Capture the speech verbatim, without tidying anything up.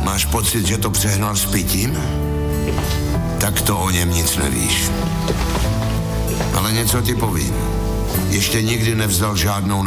Máš pocit, že to přehnal s pitím? Tak to o něm nic nevíš. Ale něco ti povím. Ještě nikdy nevzdal žádnou